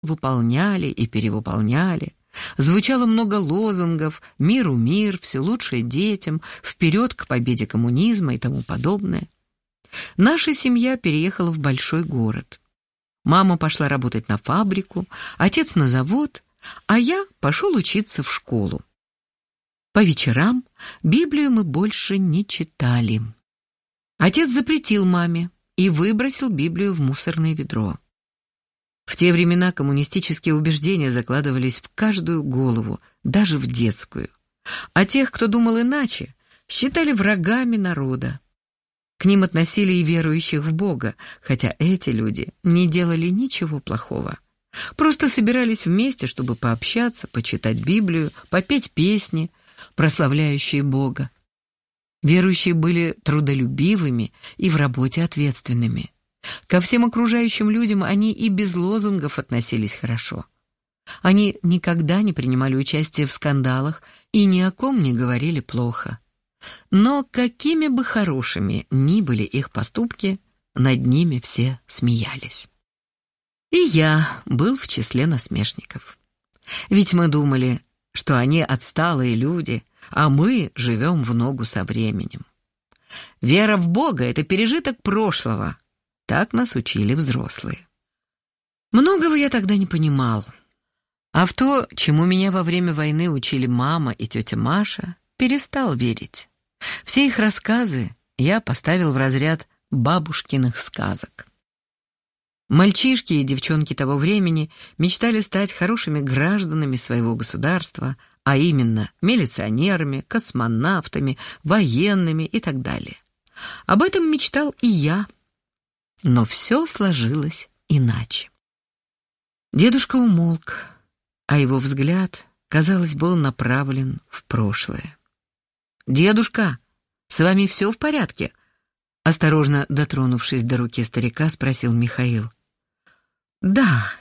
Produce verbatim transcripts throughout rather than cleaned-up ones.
выполняли и перевыполняли. Звучало много лозунгов: «Миру мир», «Все лучшее детям», «Вперед к победе коммунизма» и тому подобное. Наша семья переехала в большой город. Мама пошла работать на фабрику, отец на завод, а я пошел учиться в школу. По вечерам Библию мы больше не читали. Отец запретил маме и выбросил Библию в мусорное ведро. В те времена коммунистические убеждения закладывались в каждую голову, даже в детскую. А тех, кто думал иначе, считали врагами народа. К ним относили и верующих в Бога, хотя эти люди не делали ничего плохого. Просто собирались вместе, чтобы пообщаться, почитать Библию, попеть песни, прославляющие Бога. Верующие были трудолюбивыми и в работе ответственными. Ко всем окружающим людям они и без лозунгов относились хорошо. Они никогда не принимали участие в скандалах и ни о ком не говорили плохо. Но какими бы хорошими ни были их поступки, над ними все смеялись. И я был в числе насмешников. Ведь мы думали, что они отсталые люди, а мы живем в ногу со временем. Вера в Бога — это пережиток прошлого. Так нас учили взрослые. Многого я тогда не понимал. А в то, чему меня во время войны учили мама и тетя Маша, перестал верить. Все их рассказы я поставил в разряд бабушкиных сказок. Мальчишки и девчонки того времени мечтали стать хорошими гражданами своего государства, а именно милиционерами, космонавтами, военными и так далее. Об этом мечтал и я. Но все сложилось иначе. Дедушка умолк, а его взгляд, казалось, был направлен в прошлое. «Дедушка, с вами все в порядке?» Осторожно дотронувшись до руки старика, спросил Михаил. «Да,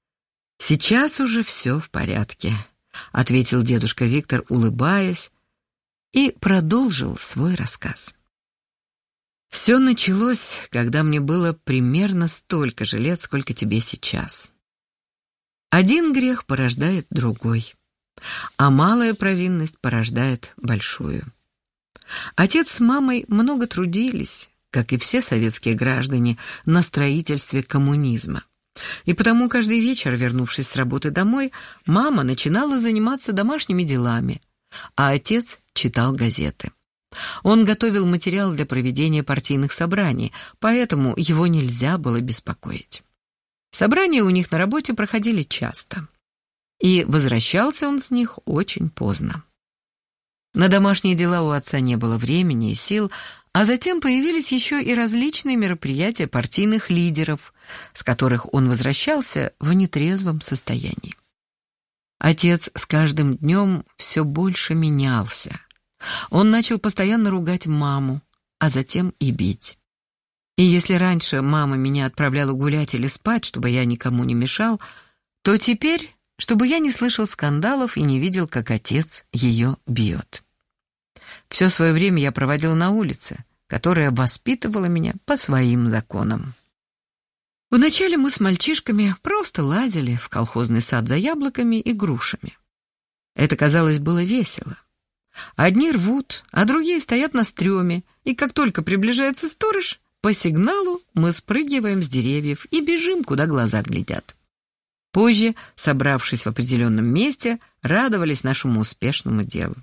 сейчас уже все в порядке», — ответил дедушка Виктор, улыбаясь, и продолжил свой рассказ. «Все началось, когда мне было примерно столько же лет, сколько тебе сейчас. Один грех порождает другой, а малая провинность порождает большую. Отец с мамой много трудились, как и все советские граждане, на строительстве коммунизма. И потому каждый вечер, вернувшись с работы домой, мама начинала заниматься домашними делами, а отец читал газеты. Он готовил материал для проведения партийных собраний, поэтому его нельзя было беспокоить. Собрания у них на работе проходили часто, и возвращался он с них очень поздно. На домашние дела у отца не было времени и сил, а затем появились еще и различные мероприятия партийных лидеров, с которых он возвращался в нетрезвом состоянии. Отец с каждым днем все больше менялся. Он начал постоянно ругать маму, а затем и бить. И если раньше мама меня отправляла гулять или спать, чтобы я никому не мешал, то теперь, чтобы я не слышал скандалов и не видел, как отец ее бьет. Все свое время я проводил на улице, которая воспитывала меня по своим законам. Вначале мы с мальчишками просто лазили в колхозный сад за яблоками и грушами. Это, казалось, было весело. Одни рвут, а другие стоят на стреме, и как только приближается сторож, по сигналу мы спрыгиваем с деревьев и бежим, куда глаза глядят. Позже, собравшись в определенном месте, радовались нашему успешному делу.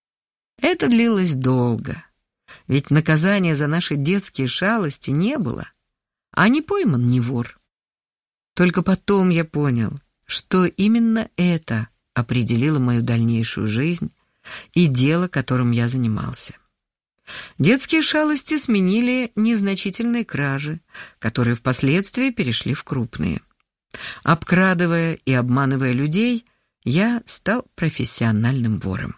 Это длилось долго, ведь наказания за наши детские шалости не было, а не пойман не вор. Только потом я понял, что именно это определило мою дальнейшую жизнь и дело, которым я занимался. Детские шалости сменили незначительные кражи, которые впоследствии перешли в крупные. Обкрадывая и обманывая людей, я стал профессиональным вором.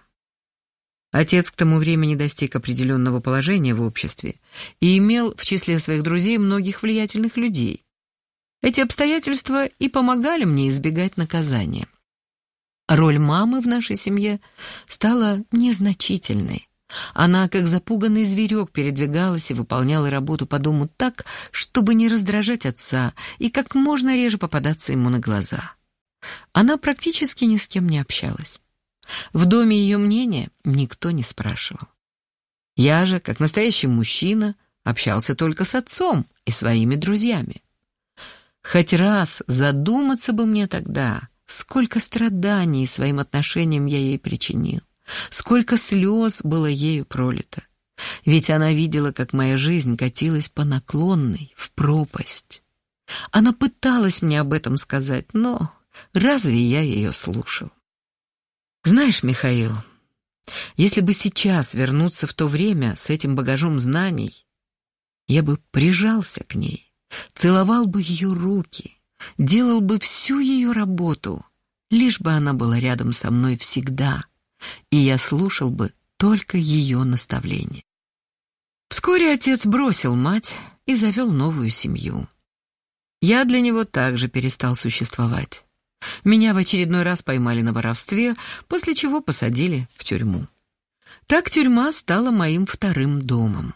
Отец к тому времени достиг определенного положения в обществе и имел в числе своих друзей многих влиятельных людей. Эти обстоятельства и помогали мне избегать наказания. Роль мамы в нашей семье стала незначительной. Она, как запуганный зверек, передвигалась и выполняла работу по дому так, чтобы не раздражать отца и как можно реже попадаться ему на глаза. Она практически ни с кем не общалась. В доме ее мнения никто не спрашивал. Я же, как настоящий мужчина, общался только с отцом и своими друзьями. Хоть раз задуматься бы мне тогда, сколько страданий своим отношением я ей причинил, сколько слез было ею пролито. Ведь она видела, как моя жизнь катилась по наклонной, в пропасть. Она пыталась мне об этом сказать, но разве я ее слушал? Знаешь, Михаил, если бы сейчас вернуться в то время с этим багажом знаний, я бы прижался к ней, целовал бы ее руки, делал бы всю ее работу, лишь бы она была рядом со мной всегда, и я слушал бы только ее наставления. Вскоре отец бросил мать и завел новую семью. Я для него также перестал существовать. Меня в очередной раз поймали на воровстве, после чего посадили в тюрьму. Так тюрьма стала моим вторым домом.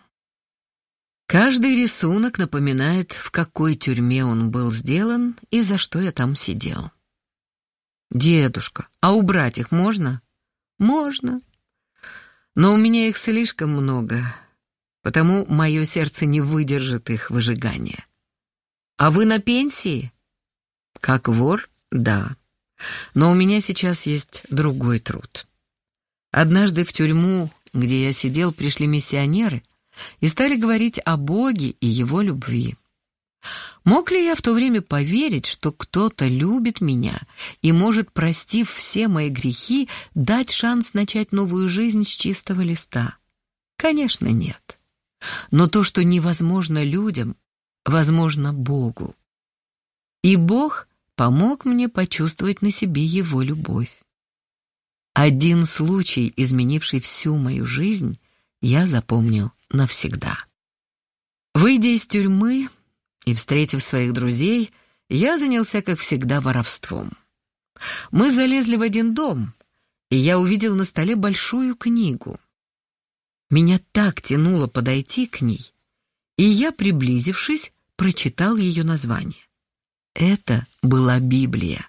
Каждый рисунок напоминает, в какой тюрьме он был сделан и за что я там сидел. «Дедушка, а убрать их можно?» «Можно. Но у меня их слишком много, потому мое сердце не выдержит их выжигания». «А вы на пенсии?» «Как вор, да. Но у меня сейчас есть другой труд. Однажды в тюрьму, где я сидел, пришли миссионеры и стали говорить о Боге и Его любви. Мог ли я в то время поверить, что кто-то любит меня и может, простив все мои грехи, дать шанс начать новую жизнь с чистого листа? Конечно, нет. Но то, что невозможно людям, возможно Богу. И Бог помог мне почувствовать на себе Его любовь. Один случай, изменивший всю мою жизнь, я запомнил навсегда. Выйдя из тюрьмы и встретив своих друзей, я занялся, как всегда, воровством. Мы залезли в один дом, и я увидел на столе большую книгу. Меня так тянуло подойти к ней, и я, приблизившись, прочитал ее название. Это была Библия.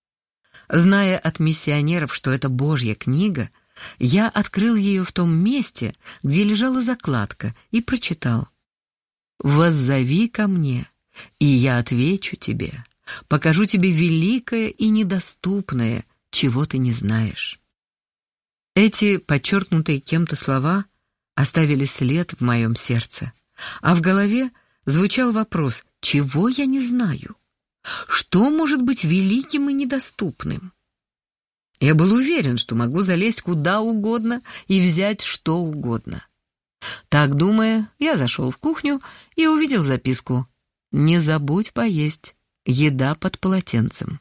Зная от миссионеров, что это Божья книга, я открыл ее в том месте, где лежала закладка, и прочитал: «Воззови ко мне, и я отвечу тебе, покажу тебе великое и недоступное, чего ты не знаешь». Эти подчеркнутые кем-то слова оставили след в моем сердце, а в голове звучал вопрос: чего я не знаю? Что может быть великим и недоступным? Я был уверен, что могу залезть куда угодно и взять что угодно. Так думая, я зашел в кухню и увидел записку: «Не забудь поесть, еда под полотенцем».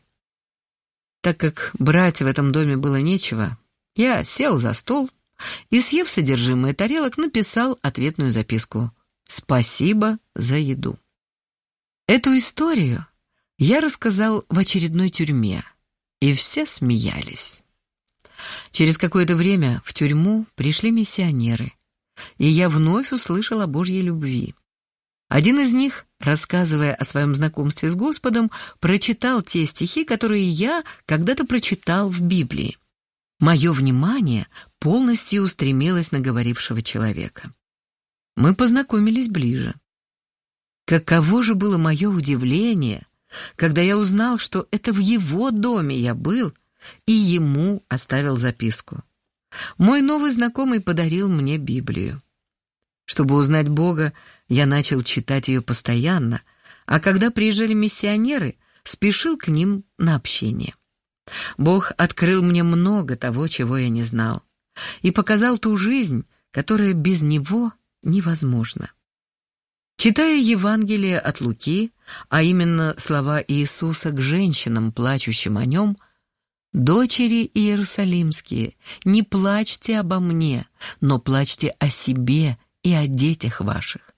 Так как брать в этом доме было нечего, я сел за стол и, съев содержимое тарелок, написал ответную записку: «Спасибо за еду». Эту историю я рассказал в очередной тюрьме, и все смеялись. Через какое-то время в тюрьму пришли миссионеры, и я вновь услышал о Божьей любви. Один из них, рассказывая о своем знакомстве с Господом, прочитал те стихи, которые я когда-то прочитал в Библии. Мое внимание полностью устремилось на говорившего человека. Мы познакомились ближе. Каково же было мое удивление, когда я узнал, что это в его доме я был, и ему оставил записку. Мой новый знакомый подарил мне Библию. Чтобы узнать Бога, я начал читать ее постоянно, а когда приезжали миссионеры, спешил к ним на общение. Бог открыл мне много того, чего я не знал, и показал ту жизнь, которая без Него невозможна. Читая Евангелие от Луки, а именно слова Иисуса к женщинам, плачущим о Нем: «Дочери иерусалимские, не плачьте обо мне, но плачьте о себе и о детях ваших»,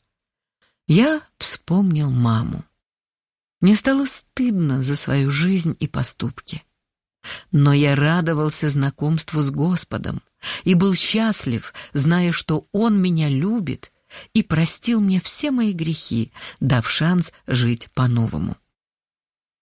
я вспомнил маму. Мне стало стыдно за свою жизнь и поступки. Но я радовался знакомству с Господом и был счастлив, зная, что Он меня любит и простил мне все мои грехи, дав шанс жить по-новому.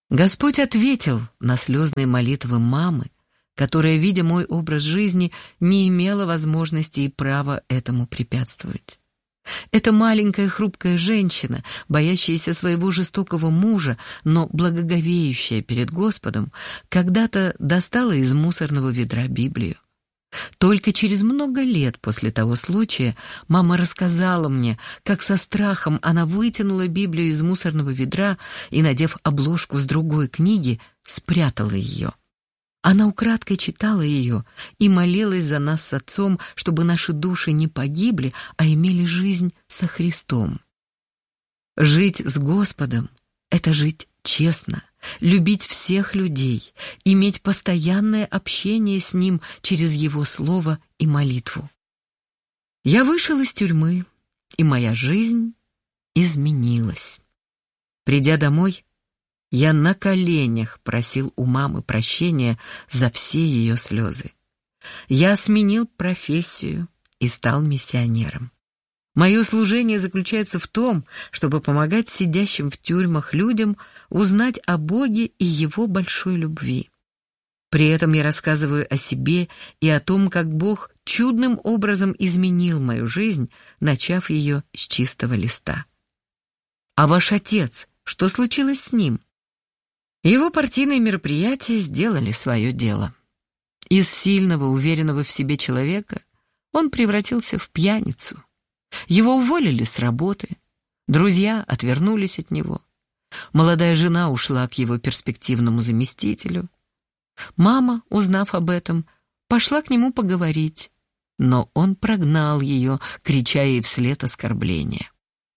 Господь ответил на слезные молитвы мамы, которая, видя мой образ жизни, не имела возможности и права этому препятствовать. Эта маленькая хрупкая женщина, боящаяся своего жестокого мужа, но благоговеющая перед Господом, когда-то достала из мусорного ведра Библию. Только через много лет после того случая мама рассказала мне, как со страхом она вытянула Библию из мусорного ведра и, надев обложку с другой книги, спрятала ее. Она украдкой читала ее и молилась за нас с отцом, чтобы наши души не погибли, а имели жизнь со Христом. Жить с Господом — это жить честно, любить всех людей, иметь постоянное общение с Ним через Его Слово и молитву. Я вышел из тюрьмы, и моя жизнь изменилась. Придя домой, я на коленях просил у мамы прощения за все ее слезы. Я сменил профессию и стал миссионером. Мое служение заключается в том, чтобы помогать сидящим в тюрьмах людям узнать о Боге и Его большой любви. При этом я рассказываю о себе и о том, как Бог чудным образом изменил мою жизнь, начав ее с чистого листа. А ваш отец, что случилось с ним? Его партийные мероприятия сделали свое дело. Из сильного, уверенного в себе человека он превратился в пьяницу. Его уволили с работы, друзья отвернулись от него. Молодая жена ушла к его перспективному заместителю. Мама, узнав об этом, пошла к нему поговорить, но он прогнал ее, крича ей вслед оскорбления.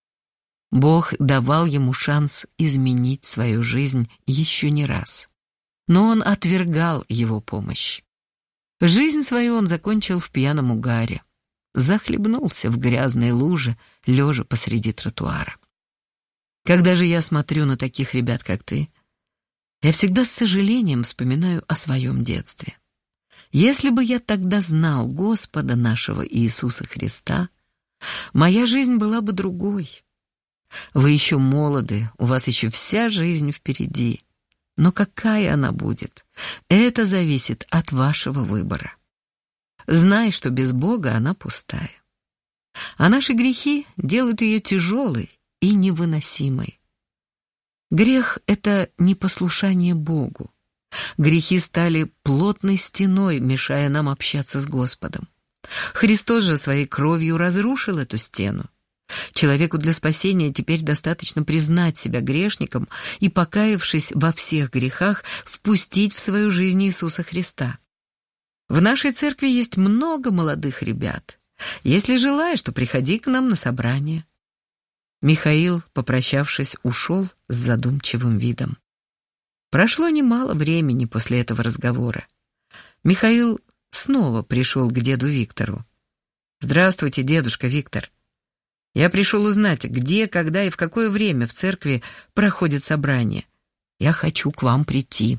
Бог давал ему шанс изменить свою жизнь еще не раз, но он отвергал его помощь. Жизнь свою он закончил в пьяном угаре, захлебнулся в грязной луже, лежа посреди тротуара. Когда же я смотрю на таких ребят, как ты, я всегда с сожалением вспоминаю о своем детстве. Если бы я тогда знал Господа нашего Иисуса Христа, моя жизнь была бы другой. Вы еще молоды, у вас еще вся жизнь впереди. Но какая она будет, это зависит от вашего выбора. Знай, что без Бога она пустая. А наши грехи делают ее тяжелой и невыносимой. Грех — это непослушание Богу. Грехи стали плотной стеной, мешая нам общаться с Господом. Христос же своей кровью разрушил эту стену. Человеку для спасения теперь достаточно признать себя грешником и, покаявшись во всех грехах, впустить в свою жизнь Иисуса Христа. В нашей церкви есть много молодых ребят. Если желаешь, то приходи к нам на собрание. Михаил, попрощавшись, ушел с задумчивым видом. Прошло немало времени после этого разговора. Михаил снова пришел к деду Виктору. «Здравствуйте, дедушка Виктор. Я пришел узнать, где, когда и в какое время в церкви проходит собрание. Я хочу к вам прийти».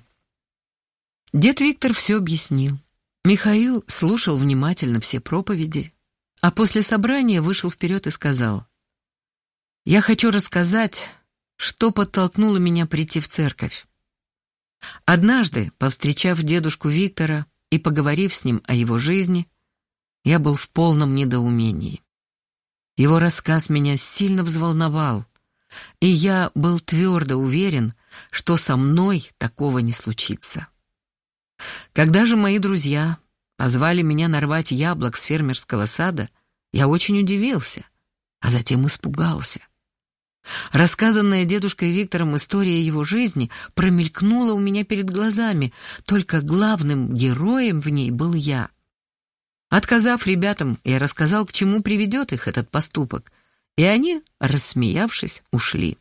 Дед Виктор все объяснил. Михаил слушал внимательно все проповеди, а после собрания вышел вперед и сказал: «Я хочу рассказать, что подтолкнуло меня прийти в церковь. Однажды, повстречав дедушку Виктора и поговорив с ним о его жизни, я был в полном недоумении. Его рассказ меня сильно взволновал, и я был твердо уверен, что со мной такого не случится. Когда же мои друзья позвали меня нарвать яблок с фермерского сада, я очень удивился, а затем испугался. Рассказанная дедушкой Виктором история его жизни промелькнула у меня перед глазами, только главным героем в ней был я. Отказав ребятам, я рассказал, к чему приведет их этот поступок, и они, рассмеявшись, ушли.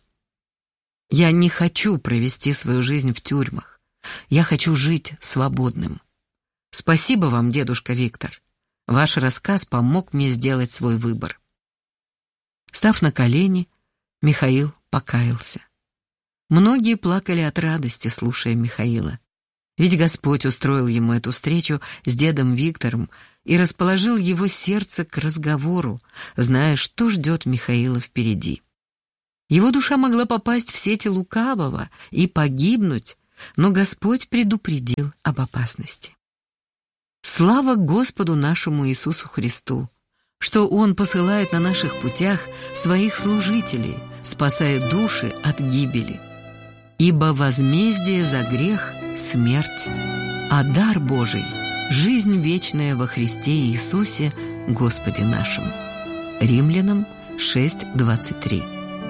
Я не хочу провести свою жизнь в тюрьмах. Я хочу жить свободным. Спасибо вам, дедушка Виктор. Ваш рассказ помог мне сделать свой выбор». Став на колени, Михаил покаялся. Многие плакали от радости, слушая Михаила. Ведь Господь устроил ему эту встречу с дедом Виктором и расположил его сердце к разговору, зная, что ждет Михаила впереди. Его душа могла попасть в сети лукавого и погибнуть, но Господь предупредил об опасности. Слава Господу нашему Иисусу Христу, что Он посылает на наших путях своих служителей, спасая души от гибели. Ибо возмездие за грех — смерть, а дар Божий — жизнь вечная во Христе Иисусе, Господе нашим. Римлянам шесть двадцать три.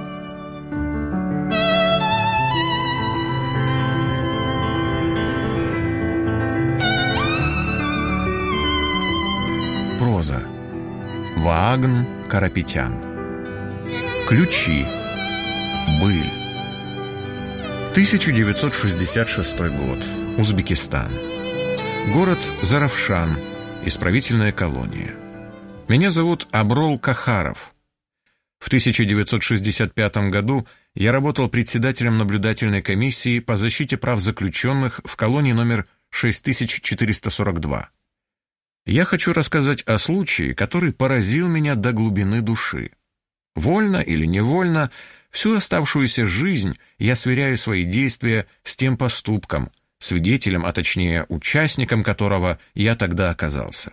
Проза. Ваагн Карапетян. Ключи. Быль. тысяча девятьсот шестьдесят шестой год. Узбекистан. Город Заравшан. Исправительная колония. Меня зовут Аброл Кахаров. В тысяча девятьсот шестьдесят пятом году я работал председателем наблюдательной комиссии по защите прав заключенных в колонии номер шесть тысяч четыреста сорок два. Я хочу рассказать о случае, который поразил меня до глубины души. Вольно или невольно, всю оставшуюся жизнь я сверяю свои действия с тем поступком, свидетелем, а точнее участником которого я тогда оказался.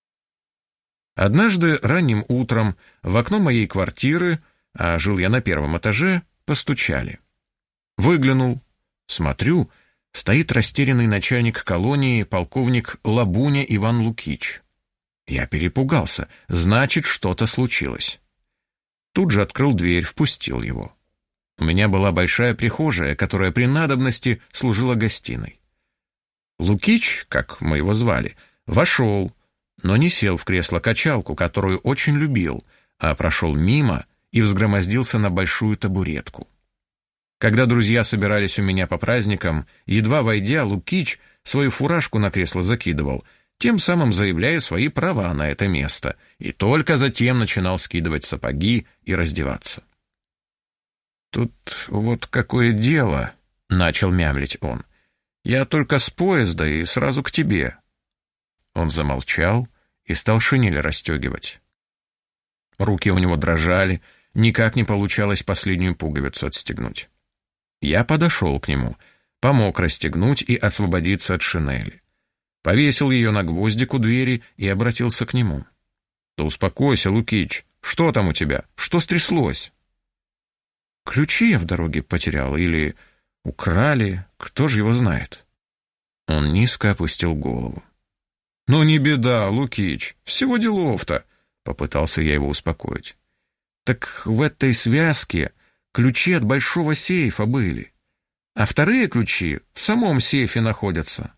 Однажды ранним утром в окно моей квартиры, а жил я на первом этаже, постучали. Выглянул, смотрю, стоит растерянный начальник колонии, полковник Лабуня Иван Лукич. Я перепугался, значит, что-то случилось. Тут же открыл дверь, впустил его. У меня была большая прихожая, которая при надобности служила гостиной. Лукич, как мы его звали, вошел, но не сел в кресло-качалку, которую очень любил, а прошел мимо и взгромоздился на большую табуретку. Когда друзья собирались у меня по праздникам, едва войдя, Лукич свою фуражку на кресло закидывал, тем самым заявляя свои права на это место, и только затем начинал скидывать сапоги и раздеваться. «Тут вот какое дело», — начал мямлить он. «Я только с поезда и сразу к тебе». Он замолчал и стал шинель расстегивать. Руки у него дрожали, никак не получалось последнюю пуговицу отстегнуть. Я подошел к нему, помог расстегнуть и освободиться от шинели. Повесил ее на гвоздик у двери и обратился к нему. «Да успокойся, Лукич, что там у тебя? Что стряслось?» «Ключи я в дороге потерял или украли, кто же его знает?» Он низко опустил голову. «Ну не беда, Лукич, всего делов-то», — попытался я его успокоить. «Так в этой связке ключи от большого сейфа были, а вторые ключи в самом сейфе находятся».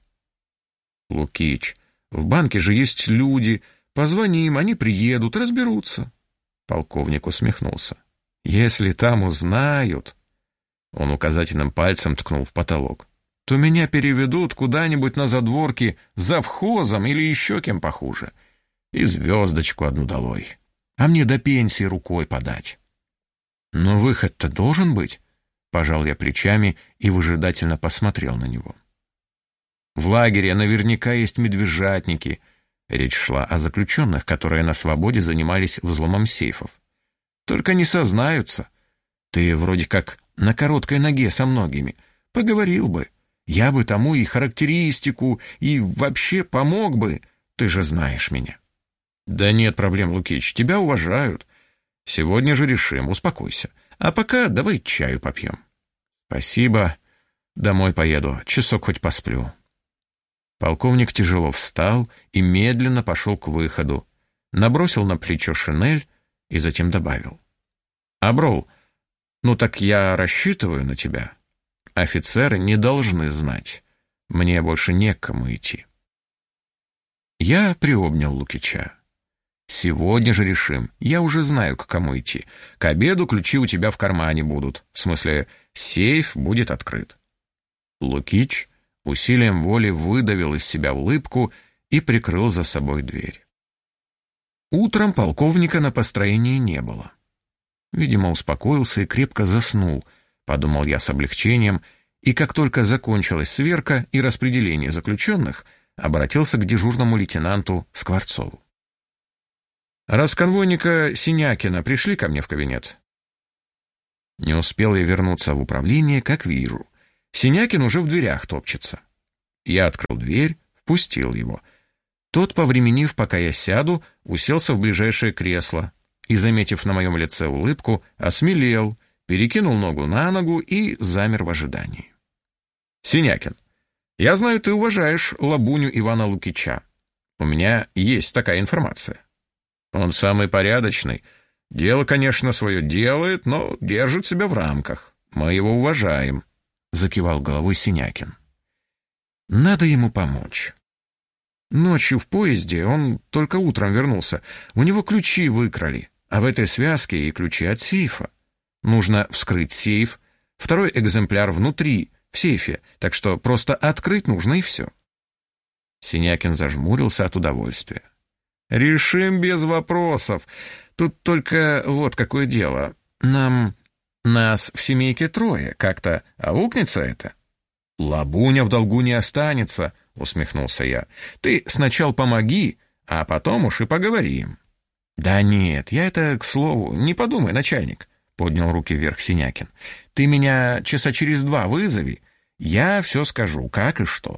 «Лукич, в банке же есть люди, позвони им, они приедут, разберутся». Полковник усмехнулся. «Если там узнают...» Он указательным пальцем ткнул в потолок. «То меня переведут куда-нибудь на задворки завхозом или еще кем похуже. И звездочку одну долой. А мне до пенсии рукой подать». «Но выход-то должен быть», — пожал я плечами и выжидательно посмотрел на него. «В лагере наверняка есть медвежатники». Речь шла о заключенных, которые на свободе занимались взломом сейфов. «Только не сознаются. Ты вроде как на короткой ноге со многими. Поговорил бы. Я бы тому и характеристику, и вообще помог бы. Ты же знаешь меня». «Да нет проблем, Лукич, тебя уважают. Сегодня же решим, успокойся. А пока давай чаю попьем». «Спасибо. Домой поеду, часок хоть посплю». Полковник тяжело встал и медленно пошел к выходу, набросил на плечо шинель и затем добавил. «Аброл, ну так я рассчитываю на тебя. Офицеры не должны знать. Мне больше не к кому идти». Я приобнял Лукича. «Сегодня же решим. Я уже знаю, к кому идти. К обеду ключи у тебя в кармане будут. В смысле, сейф будет открыт». Лукич усилием воли выдавил из себя улыбку и прикрыл за собой дверь. Утром полковника на построении не было. Видимо, успокоился и крепко заснул, подумал я с облегчением, и как только закончилась сверка и распределение заключенных, обратился к дежурному лейтенанту Скворцову. «Расконвойника Синякина пришли ко мне в кабинет?» Не успел я вернуться в управление, как вижу. Синякин уже в дверях топчется. Я открыл дверь, впустил его. Тот, повременив, пока я сяду, уселся в ближайшее кресло и, заметив на моем лице улыбку, осмелел, перекинул ногу на ногу и замер в ожидании. «Синякин, я знаю, ты уважаешь Лабуню Ивана Лукича. У меня есть такая информация. Он самый порядочный. Дело, конечно, свое делает, но держит себя в рамках. Мы его уважаем», — закивал головой Синякин. «Надо ему помочь. Ночью в поезде, он только утром вернулся, у него ключи выкрали, а в этой связке и ключи от сейфа. Нужно вскрыть сейф, второй экземпляр внутри, в сейфе, так что просто открыть нужно и все». Синякин зажмурился от удовольствия. «Решим без вопросов. Тут только вот какое дело. Нам... Нас в семейке трое. Как-то аукнется это?» «Лабуня в долгу не останется», — усмехнулся я. «Ты сначала помоги, а потом уж и поговорим». «Да нет, я это, к слову, не подумай, начальник», — поднял руки вверх Синякин. «Ты меня часа через два вызови, я все скажу, как и что».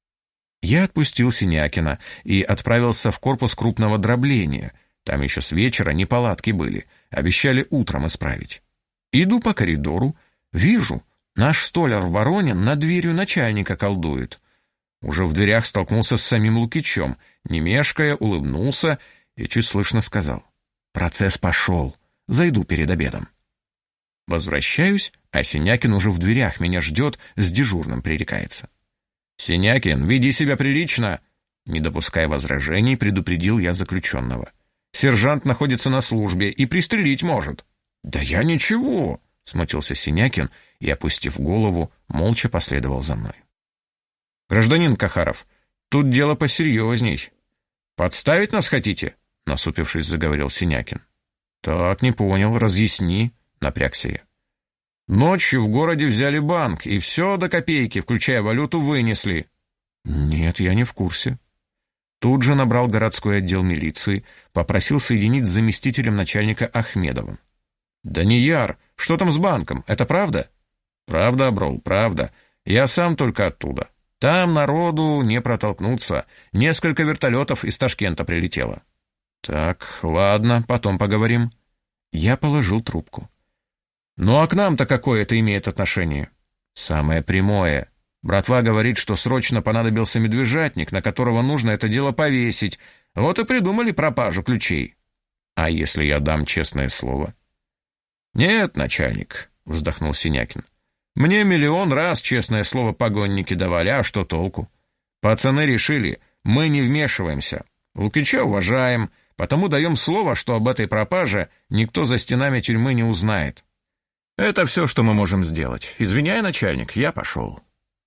Я отпустил Синякина и отправился в корпус крупного дробления. Там еще с вечера неполадки были, обещали утром исправить. Иду по коридору, вижу, наш столяр Воронин над дверью начальника колдует. Уже в дверях столкнулся с самим Лукичем, не мешкая, улыбнулся и чуть слышно сказал: «Процесс пошел, зайду перед обедом». Возвращаюсь, а Синякин уже в дверях меня ждет, с дежурным пререкается. «Синякин, веди себя прилично!» Не допуская возражений, предупредил я заключенного. «Сержант находится на службе и пристрелить может». «Да я ничего!» — смутился Синякин и, опустив голову, молча последовал за мной. «Гражданин Кахаров, тут дело посерьезней. Подставить нас хотите?» — насупившись, заговорил Синякин. «Так, не понял, разъясни», — напрягся я. «Ночью в городе взяли банк, и все до копейки, включая валюту, вынесли». «Нет, я не в курсе». Тут же набрал городской отдел милиции, попросил соединить с заместителем начальника Ахмедовым. «Данияр, что там с банком, это правда?» «Правда, Аброл, правда. Я сам только оттуда. Там народу не протолкнуться. Несколько вертолетов из Ташкента прилетело». «Так, ладно, потом поговорим». Я положил трубку. «Ну а к нам-то какое это имеет отношение?» «Самое прямое. Братва говорит, что срочно понадобился медвежатник, на которого нужно это дело повесить. Вот и придумали пропажу ключей». «А если я дам честное слово?» «Нет, начальник», — вздохнул Синякин. «Мне миллион раз честное слово погонники давали, а что толку? Пацаны решили, мы не вмешиваемся. Лукича уважаем, потому даем слово, что об этой пропаже никто за стенами тюрьмы не узнает. Это все, что мы можем сделать. Извиняй, начальник, я пошел».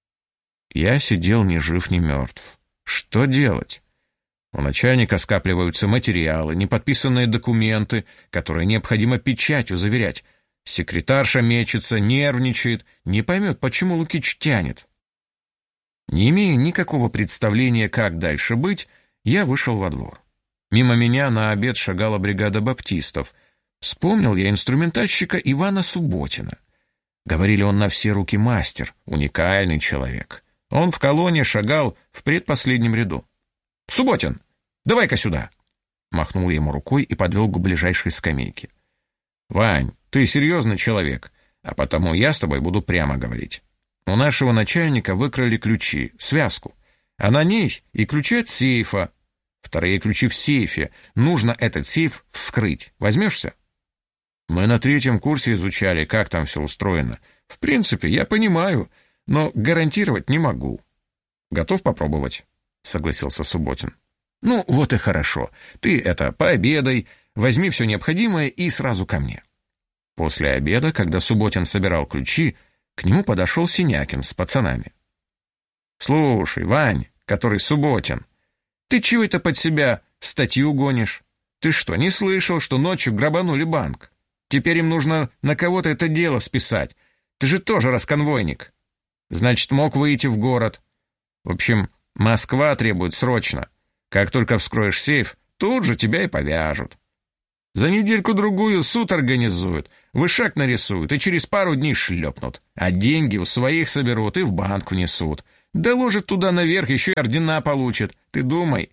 Я сидел ни жив, ни мертв. Что делать? У начальника скапливаются материалы, неподписанные документы, которые необходимо печатью заверять. Секретарша мечется, нервничает, не поймет, почему Лукич тянет. Не имея никакого представления, как дальше быть, я вышел во двор. Мимо меня на обед шагала бригада баптистов. Вспомнил я инструментальщика Ивана Субботина. Говорили, он на все руки мастер, уникальный человек. Он в колонне шагал в предпоследнем ряду. «Субботин, давай-ка сюда!» Махнул я ему рукой и подвел к ближайшей скамейке. «Вань, ты серьезный человек, а потому я с тобой буду прямо говорить. У нашего начальника выкрали ключи, связку, а на ней и ключи от сейфа. Вторые ключи в сейфе. Нужно этот сейф вскрыть. Возьмешься?» «Мы на третьем курсе изучали, как там все устроено. В принципе, я понимаю, но гарантировать не могу». «Готов попробовать?» — согласился Субботин. «Ну, вот и хорошо. Ты это, пообедай, возьми все необходимое и сразу ко мне». После обеда, когда Субботин собирал ключи, к нему подошел Синякин с пацанами. «Слушай, Вань, который Субботин, ты чего это под себя статью гонишь? Ты что, не слышал, что ночью грабанули банк? Теперь им нужно на кого-то это дело списать. Ты же тоже расконвойник. Значит, мог выйти в город. В общем, Москва требует срочно. Как только вскроешь сейф, тут же тебя и повяжут. За недельку-другую суд организуют, вышаг нарисуют и через пару дней шлепнут, а деньги у своих соберут и в банк внесут. Доложат туда наверх, еще и ордена получат. Ты думай».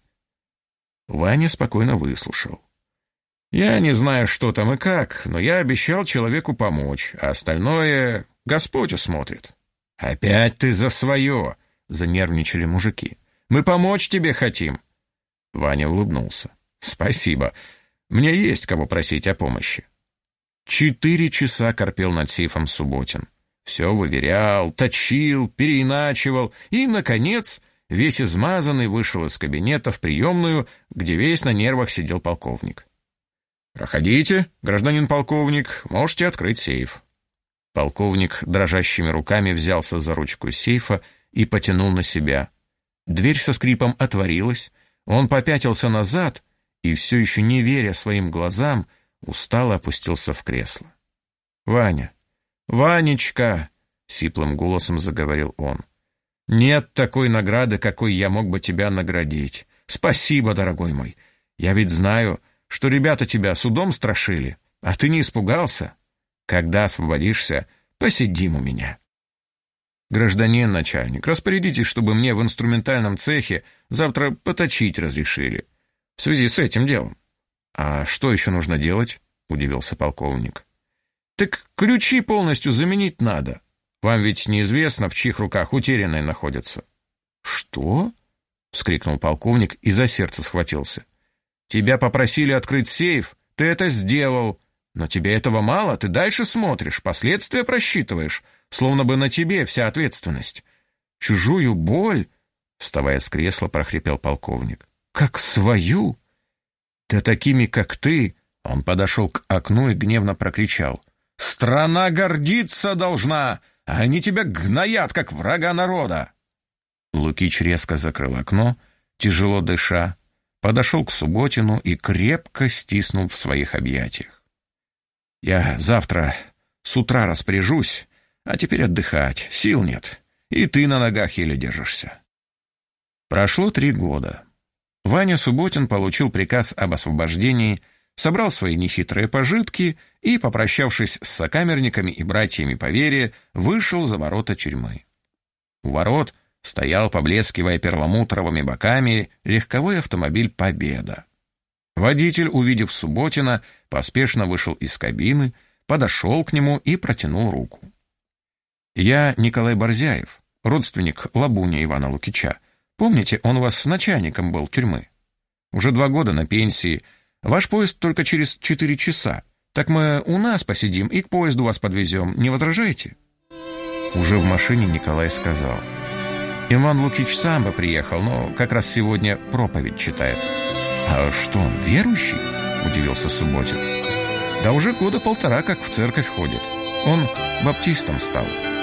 Ваня спокойно выслушал. «Я не знаю, что там и как, но я обещал человеку помочь, а остальное Господь усмотрит». «Опять ты за свое!» — занервничали мужики. «Мы помочь тебе хотим». Ваня улыбнулся. «Спасибо. Мне есть кого просить о помощи». Четыре часа корпел над сейфом Субботин. Все выверял, точил, переиначивал и, наконец, весь измазанный вышел из кабинета в приемную, где весь на нервах сидел полковник. «Проходите, гражданин полковник, можете открыть сейф». Полковник дрожащими руками взялся за ручку сейфа и потянул на себя. Дверь со скрипом отворилась, он попятился назад и, все еще не веря своим глазам, устало опустился в кресло. «Ваня, Ванечка!» — сиплым голосом заговорил он. «Нет такой награды, какой я мог бы тебя наградить. Спасибо, дорогой мой. Я ведь знаю, что ребята тебя судом страшили, а ты не испугался. Когда освободишься, посидим у меня». «Гражданин начальник, распорядитесь, чтобы мне в инструментальном цехе завтра поточить разрешили. В связи с этим делом». «А что еще нужно делать?» — удивился полковник. «Так ключи полностью заменить надо. Вам ведь неизвестно, в чьих руках утерянные находятся». «Что?» — вскрикнул полковник и за сердце схватился. «Тебя попросили открыть сейф, ты это сделал. Но тебе этого мало, ты дальше смотришь, последствия просчитываешь, словно бы на тебе вся ответственность. Чужую боль, вставая с кресла, прохрипел полковник. Как свою? Да такими, как ты, он подошел к окну и гневно прокричал. Страна гордиться должна, а они тебя гноят, как врага народа. Лукич резко закрыл окно, тяжело дыша, подошел к Субботину и крепко стиснул в своих объятиях. «Я завтра с утра распоряжусь, а теперь отдыхать, сил нет, и ты на ногах еле держишься». Прошло три года. Ваня Субботин получил приказ об освобождении, собрал свои нехитрые пожитки и, попрощавшись с сокамерниками и братьями по вере, вышел за ворота тюрьмы. У ворот стоял, поблескивая перламутровыми боками, легковой автомобиль «Победа». Водитель, увидев Субботина, поспешно вышел из кабины, подошел к нему и протянул руку. «Я Николай Борзяев, родственник Лабуня Ивана Лукича. Помните, он у вас начальником был тюрьмы? Уже два года на пенсии. Ваш поезд только через четыре часа. Так мы у нас посидим и к поезду вас подвезем. Не возражаете?» Уже в машине Николай сказал. «Иван Лукич сам бы приехал, но как раз сегодня проповедь читает». «А что, он верующий?» — удивился Субботин. «Да уже года полтора как в церковь ходит. Он баптистом стал».